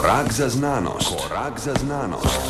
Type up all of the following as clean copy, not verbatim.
Korak za znanost. Korak za znanost.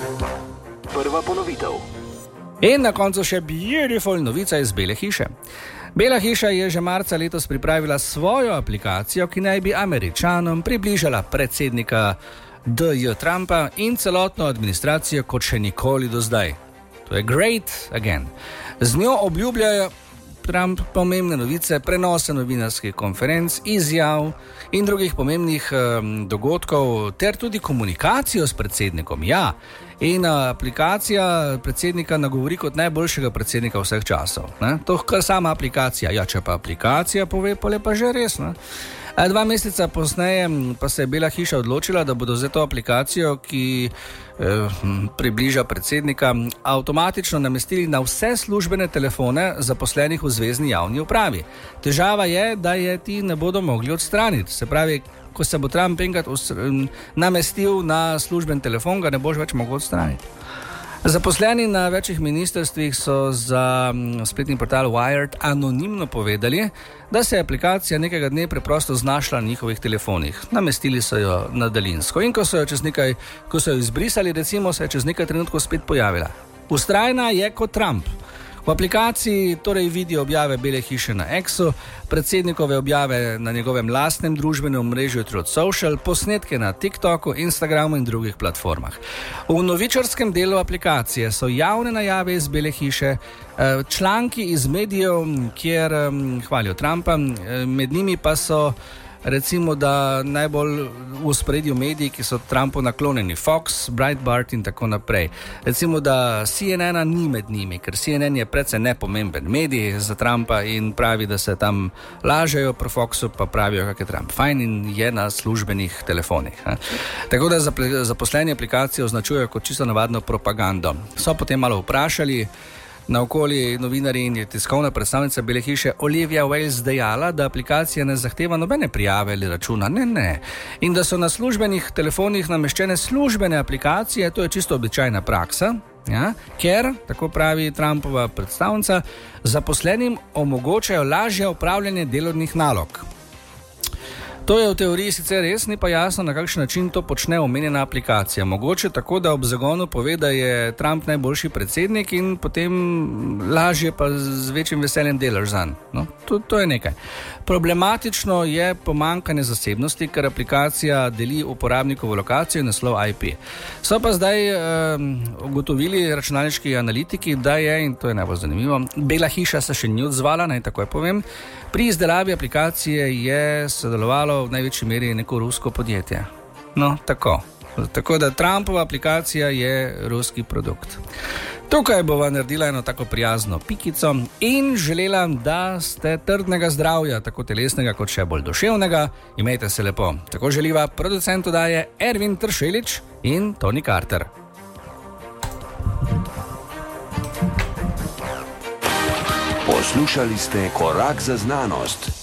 Prva ponovitev. In na koncu še beautiful novica iz Bele hiše. Bela hiša je že marca letos pripravila svojo aplikacijo, ki naj bi Američanom približala predsednika D.J. Trumpa in celotno administracijo kot še nikoli do zdaj. To je great again. Z njo obljubljajo Trump pomembne novice, prenose novinarskih konferenc, izjav in drugih pomembnih dogodkov, ter tudi komunikacijo s predsednikom. Ja, in aplikacija predsednika nagovori kot najboljšega predsednika vseh časov. Ne? To kar sama aplikacija. Ja, če pa aplikacija pove, pa že res. Ne? 2 meseca posneje pa se je Bela hiša odločila, da bodo za to aplikacijo, ki približa predsednika, avtomatično namestili na vse službene telefone zaposlenih v zvezni javni upravi. Težava je, da je ti ne bodo mogli odstraniti. Se pravi, ko se bo Trump enkrat namestil na služben telefon, ga ne boš več mogel odstraniti. Zaposleni na večjih ministrstvih so za spletni portal Wired anonimno povedali, da se je aplikacija nekega dne preprosto znašla na njihovih telefonih. Namestili so jo na daljinsko in ko so jo izbrisali, recimo, se je čez nekaj trenutkov spet pojavila. Vztrajna je kot Trump. V aplikaciji torej vidijo objave Bele hiše na X-u, predsednikove objave na njegovem lastnem družbenem omrežju Truth Social, posnetke na TikToku, Instagramu in drugih platformah. V novičarskem delu aplikacije so javne najave iz Bele hiše, članki iz medijev, kjer hvalijo Trumpa, med njimi pa so recimo, da najbolj v ospredju mediji, ki so Trumpu naklonjeni, Fox, Breitbart in tako naprej. Recimo, da CNN-a ni med njimi, ker CNN je precej nepomemben medij za Trumpa in pravi, da se tam lažejo, pri Foxu pa pravijo, kak je Trump fajn in je na službenih telefonih. Tako da zaposleni aplikacijo označujejo kot čisto navadno propagando. So potem malo vprašali naokoli novinarji in je tiskovna predstavnica Bele hiše Olivia Wales dejala, da aplikacija ne zahteva nobene prijave ali računa. Ne. In da so na službenih telefonih nameščene službene aplikacije, to je čisto običajna praksa, ja, ker, tako pravi Trumpova predstavnica, zaposlenim omogočajo lažje opravljanje delovnih nalog. To je v teoriji sicer res, ni pa jasno, na kakšen način to počne omenjena aplikacija. Mogoče tako, da ob zagonu pove, da je Trump najboljši predsednik in potem lažje pa z večjim veseljem delaš zanj. No, to je nekaj. Problematično je pomanjkanje zasebnosti, ker aplikacija deli uporabnikovo lokacijo in naslov IP. So pa zdaj ugotovili računalniški analitiki, da je, in to je najbolj zanimivo, Bela hiša se še ni odzvala, naj takoj povem, pri izdelavi aplikacije je sodelovalo v največji meri neko rusko podjetje. No, tako da Trumpova aplikacija je ruski produkt. Tukaj bova naredila eno tako prijazno pikico in želela, da ste trdnega zdravja, tako telesnega kot še bolj duševnega. Imejte se lepo. Tako želiva producent oddaje Ervin Tršelič in Tony Carter. Poslušali ste Korak za znanost.